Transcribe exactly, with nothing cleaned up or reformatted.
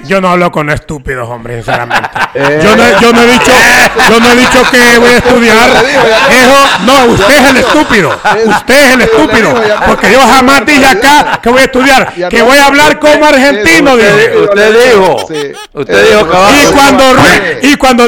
Yo no hablo con estúpidos, hombre, sinceramente. Eh. Yo, no, yo, no he dicho, yo no he dicho que voy a estudiar. Eso, no, usted es el estúpido. Usted es el estúpido. Porque yo jamás dije acá que voy a estudiar. Que voy a hablar como argentino. Usted, usted dijo. Usted dijo que y cuando, y cuando